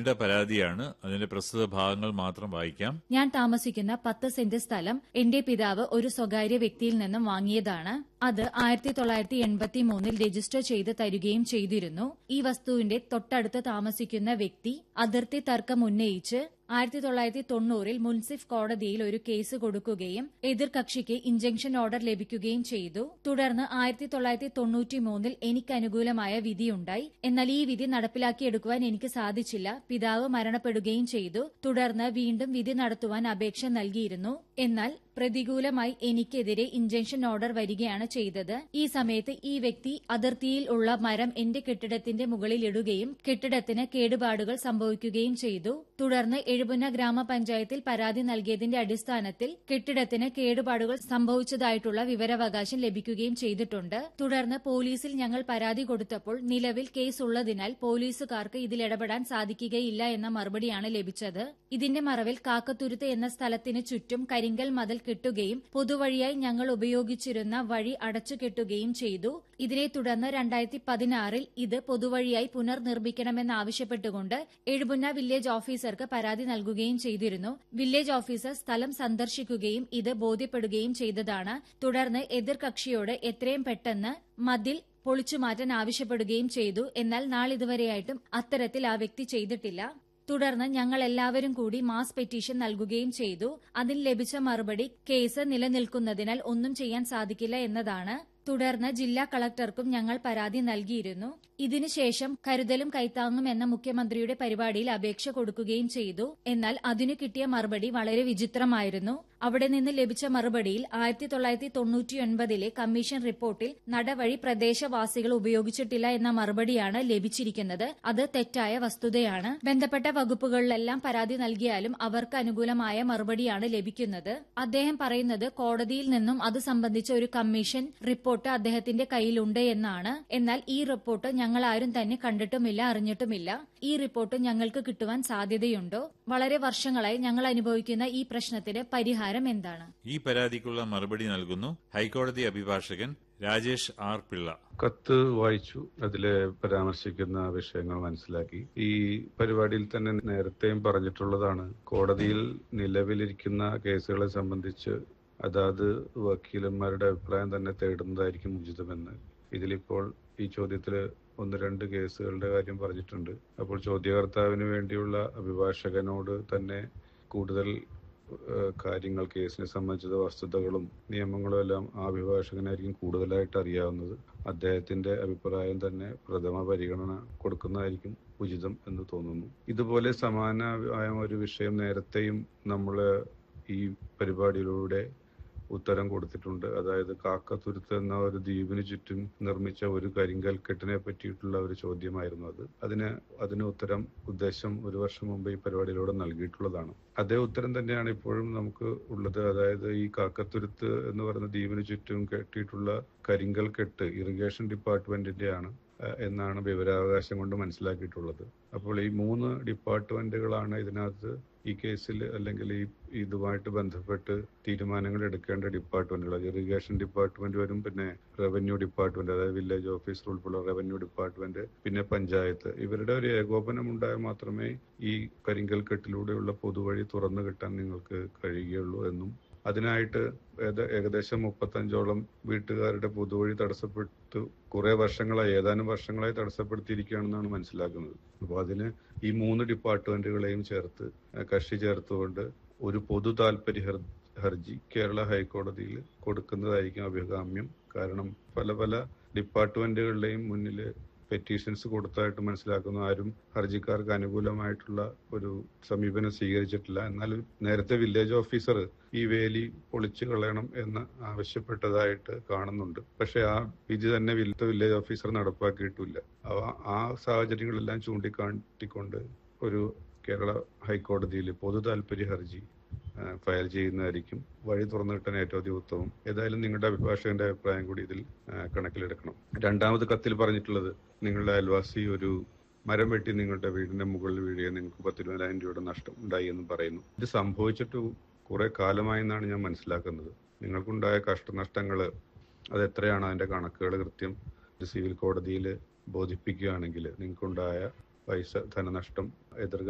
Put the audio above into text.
നീണ്ട പരാതിയാണ്. അതിന്റെ പ്രസ്തുത ഭാഗങ്ങൾ മാത്രം വായിക്കാം. ഞാൻ താമസിക്കുന്ന 10 സെന്റ് സ്ഥലം എന്റെ പിതാവ് ഒരു സ്വകാര്യ വ്യക്തിയിൽ നിന്നും വാങ്ങിയതാണ്. അത് 1983 രജിസ്റ്റർ ചെയ്ത് തരികയും ചെയ്തിരുന്നു. ഈ വസ്തുവിന്റെ തൊട്ടടുത്ത് താമസിക്കുന്ന വ്യക്തി അതിർത്തി തർക്കം ഉന്നയിച്ച് 1990 മുൻസിഫ് കോടതിയിൽ ഒരു കേസ് കൊടുക്കുകയും എതിർകക്ഷിക്ക് ഇൻജങ്ഷൻ ഓർഡർ ലഭിക്കുകയും ചെയ്തു. തുടർന്ന് 1993 എനിക്ക് അനുകൂലമായ വിധിയുണ്ടായി. എന്നാൽ ഈ വിധി നടപ്പിലാക്കിയെടുക്കുവാൻ എനിക്ക് സാധിച്ചില്ല. പിതാവ് മരണപ്പെടുകയും ചെയ്തു. തുടർന്ന് വീണ്ടും വിധി നടത്തുവാൻ അപേക്ഷ നൽകിയിരുന്നു. എന്നാൽ പ്രതികൂലമായി എനിക്കെതിരെ ഇൻജങ്ഷൻ ഓർഡർ വരികയാണ് ചെയ്തത്. ഈ സമയത്ത് ഈ വ്യക്തി അതിർത്തിയിൽ ഉള്ള മരം എന്റെ കെട്ടിടത്തിന്റെ മുകളിൽ ഇടുകയും കെട്ടിടത്തിന് കേടുപാടുകൾ സംഭവിക്കുകയും ചെയ്തു. തുടർന്ന് എഴുപുന്ന ഗ്രാമപഞ്ചായത്തിൽ പരാതി നൽകിയതിന്റെ അടിസ്ഥാനത്തിൽ കെട്ടിടത്തിന് കേടുപാടുകൾ സംഭവിച്ചതായിട്ടുള്ള വിവരാവകാശം ലഭിക്കുകയും ചെയ്തിട്ടുണ്ട്. തുടർന്ന് പോലീസിൽ ഞങ്ങൾ പരാതി കൊടുത്തപ്പോൾ നിലവിൽ കേസ് ഉള്ളതിനാൽ പോലീസുകാർക്ക് ഇതിൽ ഇടപെടാൻ സാധിക്കുകയില്ല എന്ന മറുപടിയാണ് ലഭിച്ചത്. ഇതിന്റെ മറവിൽ കാക്കത്തുരുത്ത് എന്ന സ്ഥലത്തിന് ചുറ്റും കരിങ്കൽ മതിൽ കെട്ടുകയും പൊതുവഴിയായി ഞങ്ങൾ ഉപയോഗിച്ചിരുന്ന വഴി അടച്ചുകെട്ടുകയും ചെയ്തു. ഇതിനെ തുടർന്ന് 2016 ഇത് പൊതുവഴിയായി പുനർനിർമ്മിക്കണമെന്നാവശ്യപ്പെട്ടുകൊണ്ട് എഴുപുന്ന വില്ലേജ് ഓഫീസർക്ക് പരാതി നൽകുകയും ചെയ്തിരുന്നു. വില്ലേജ് ഓഫീസർ സ്ഥലം സന്ദർശിക്കുകയും ഇത് ബോധ്യപ്പെടുകയും ചെയ്തതാണ്. തുടർന്ന് എതിർകക്ഷിയോട് എത്രയും പെട്ടെന്ന് മതിൽ പൊളിച്ചുമാറ്റാൻ ആവശ്യപ്പെടുകയും ചെയ്തു. എന്നാൽ നാളിതുവരെയായിട്ടും അത്തരത്തിൽ ആ വ്യക്തി ചെയ്തിട്ടില്ല. തുടർന്ന് ഞങ്ങൾ എല്ലാവരും കൂടി മാസ് പെറ്റീഷൻ നൽകുകയും ചെയ്തു. അതിൽ ലഭിച്ച മറുപടി കേസ് നിലനിൽക്കുന്നതിനാൽ ഒന്നും ചെയ്യാൻ സാധിക്കില്ല എന്നതാണ്. തുടർന്ന് ജില്ലാ കളക്ടർക്കും ഞങ്ങൾ പരാതി നൽകിയിരുന്നു. ഇതിനുശേഷം കരുതലും കൈത്താങ്ങും എന്ന മുഖ്യമന്ത്രിയുടെ പരിപാടിയിൽ അപേക്ഷ കൊടുക്കുകയും ചെയ്തു. എന്നാൽ അതിനു കിട്ടിയ മറുപടി വളരെ വിചിത്രമായിരുന്നു. അവിടെ നിന്ന് ലഭിച്ച മറുപടിയിൽ 1999 കമ്മീഷൻ റിപ്പോർട്ടിൽ നടവഴി പ്രദേശവാസികൾ ഉപയോഗിച്ചിട്ടില്ല എന്ന മറുപടിയാണ് ലഭിച്ചിരിക്കുന്നത്. അത് തെറ്റായ വസ്തുതയാണ്. ബന്ധപ്പെട്ട വകുപ്പുകളിലെല്ലാം പരാതി നൽകിയാലും അവർക്ക് അനുകൂലമായ മറുപടിയാണ് ലഭിക്കുന്നത്. അദ്ദേഹം പറയുന്നത് കോടതിയിൽ നിന്നും അത് സംബന്ധിച്ച ഒരു കമ്മീഷൻ റിപ്പോർട്ട് അദ്ദേഹത്തിന്റെ കയ്യിലുണ്ട് എന്നാണ്. എന്നാൽ ഈ റിപ്പോർട്ട് ഞങ്ങൾ ആരും തന്നെ കണ്ടിട്ടുമില്ല, അറിഞ്ഞിട്ടുമില്ല. ഈ റിപ്പോർട്ട് ഞങ്ങൾക്ക് കിട്ടുവാൻ സാധ്യതയുണ്ടോ? വളരെ വർഷങ്ങളായി ഞങ്ങൾ അനുഭവിക്കുന്ന ഈ പ്രശ്നത്തിന് പരിഹാരം എന്താണ്? ഈ പരാതിക്കുള്ള മറുപടി നൽകുന്നു ഹൈക്കോടതി അഭിഭാഷകൻ രാജേഷ് ആർ പിള്ള. കത്ത് വായിച്ചു. അതിലെ പരാമർശിക്കുന്ന വിഷയങ്ങൾ മനസ്സിലാക്കി. ഈ പരിപാടിയിൽ തന്നെ നേരത്തെയും പറഞ്ഞിട്ടുള്ളതാണ്. കോടതിയിൽ നിലവിലിരിക്കുന്ന കേസുകളെ സംബന്ധിച്ച് അതാത് വക്കീലന്മാരുടെ അഭിപ്രായം തന്നെ തേടുന്നതായിരിക്കും ഉചിതമെന്ന്. ഇതിലിപ്പോൾ ഈ ചോദ്യത്തില് 1-2 കേസുകളുടെ കാര്യം പറഞ്ഞിട്ടുണ്ട്. അപ്പോൾ ചോദ്യകർത്താവിന് വേണ്ടിയുള്ള അഭിഭാഷകനോട് തന്നെ കൂടുതൽ കാര്യങ്ങൾ കേസിനെ സംബന്ധിച്ച വസ്തുതകളും നിയമങ്ങളും എല്ലാം ആ അഭിഭാഷകനായിരിക്കും കൂടുതലായിട്ട് അറിയാവുന്നത്. അദ്ദേഹത്തിന്റെ അഭിപ്രായം തന്നെ പ്രഥമ പരിഗണന കൊടുക്കുന്നതായിരിക്കും ഉചിതം എന്ന് തോന്നുന്നു. ഇതുപോലെ സമാനമായ ഒരു വിഷയം നേരത്തെയും നമ്മൾ ഈ പരിപാടിയിലൂടെ ഉത്തരം കൊടുത്തിട്ടുണ്ട്. അതായത് കാക്കത്തുരുത്ത് എന്ന ഒരു ദ്വീപിന് ചുറ്റും നിർമ്മിച്ച ഒരു കരിങ്കൽ കെട്ടിനെ പറ്റിയിട്ടുള്ള ഒരു ചോദ്യമായിരുന്നു അത്. അതിന് ഉത്തരം ഉദ്ദേശം 1 വർഷം മുമ്പ് ഈ പരിപാടിയിലൂടെ നൽകിയിട്ടുള്ളതാണ്. അതേ ഉത്തരം തന്നെയാണ് ഇപ്പോഴും നമുക്ക് ഉള്ളത്. അതായത് ഈ കാക്കത്തുരുത്ത് എന്ന് പറയുന്ന ദ്വീപിന് ചുറ്റും കെട്ടിയിട്ടുള്ള കരിങ്കൽ കെട്ട് ഇറിഗേഷൻ ഡിപ്പാർട്ട്മെന്റിന്റെയാണ് എന്നാണ് വിവരാവകാശം കൊണ്ട് മനസ്സിലാക്കിയിട്ടുള്ളത്. അപ്പോൾ ഈ 3 ഡിപ്പാർട്ട്മെന്റുകളാണ് ഇതിനകത്ത് ഈ കേസിൽ അല്ലെങ്കിൽ ഇതുമായിട്ട് ബന്ധപ്പെട്ട് തീരുമാനങ്ങൾ എടുക്കേണ്ട ഡിപ്പാർട്ട്മെന്റുകൾ. ഇറിഗേഷൻ ഡിപ്പാർട്ട്മെന്റ് വരും, പിന്നെ റവന്യൂ ഡിപ്പാർട്ട്മെന്റ്, അതായത് വില്ലേജ് ഓഫീസർ ഉൾപ്പെടെ റവന്യൂ ഡിപ്പാർട്ട്മെന്റ്, പിന്നെ പഞ്ചായത്ത്. ഇവരുടെ ഒരു ഏകോപനം ഉണ്ടായാൽ മാത്രമേ ഈ കരിങ്കൽ കെട്ടിലൂടെയുള്ള പൊതുവഴി തുറന്നു കിട്ടാൻ നിങ്ങൾക്ക് കഴിയുകയുള്ളൂ എന്നും അതിനായിട്ട് ഏകദേശം 35ഓളം വീട്ടുകാരുടെ പൊതുവഴി തടസ്സപ്പെട്ടു ഏതാനും വർഷങ്ങളായി തടസ്സപ്പെടുത്തിയിരിക്കുകയാണെന്നാണ് മനസ്സിലാക്കുന്നത്. അപ്പോൾ അതിന് ഈ 3 ഡിപ്പാർട്ട്മെന്റുകളെയും കക്ഷി ചേർത്തുകൊണ്ട് ഒരു പൊതു താൽപര്യ ഹർജി കേരള ഹൈക്കോടതിയിൽ കൊടുക്കുന്നതായിരിക്കും അഭികാമ്യം. കാരണം പല ഡിപ്പാർട്ട്മെന്റുകളുടെയും മുന്നിൽ പെറ്റീഷൻസ് കൊടുത്തതായിട്ട് മനസ്സിലാക്കുന്നു. ആരും ഹർജിക്കാർക്ക് അനുകൂലമായിട്ടുള്ള ഒരു സമീപനം സ്വീകരിച്ചിട്ടില്ല. എന്നാൽ നേരത്തെ വില്ലേജ് ഓഫീസർ ഈ വേലി പൊളിച്ചു കളയണം എന്ന് ആവശ്യപ്പെട്ടതായിട്ട് കാണുന്നുണ്ട്. പക്ഷെ ആ വിധി തന്നെ വില്ലേജ് ഓഫീസർ നടപ്പാക്കിയിട്ടില്ല. ആ സാഹചര്യങ്ങളെല്ലാം ചൂണ്ടിക്കാട്ടിക്കൊണ്ട് ഒരു കേരള ഹൈക്കോടതിയിൽ പൊതു താൽപര്യ ഹർജി ഫയൽ ചെയ്യുന്നതായിരിക്കും വഴി തുറന്നു കിട്ടാൻ ഏറ്റവും അധികം ഉത്തമം. ഏതായാലും നിങ്ങളുടെ അഭിഭാഷകന്റെ അഭിപ്രായം കൂടി ഇതിൽ കണക്കിലെടുക്കണം. 2ാമത് കത്തിൽ പറഞ്ഞിട്ടുള്ളത് നിങ്ങളുടെ അയൽവാസി ഒരു മരം വെട്ടി നിങ്ങളുടെ വീടിന്റെ മുകളിൽ വീഴുകയും നിങ്ങൾക്ക് 10,000 രൂപയുടെ നഷ്ടം ഉണ്ടായി എന്നും പറയുന്നു. ഇത് സംഭവിച്ചിട്ട് കുറെ കാലമായെന്നാണ് ഞാൻ മനസ്സിലാക്കുന്നത്. നിങ്ങൾക്കുണ്ടായ കഷ്ടനഷ്ടങ്ങൾ അതെത്രയാണ് അതിന്റെ കണക്കുകൾ കൃത്യം സിവിൽ കോടതിയിൽ ബോധിപ്പിക്കുകയാണെങ്കിൽ നിങ്ങൾക്കുണ്ടായ ധനനഷ്ടം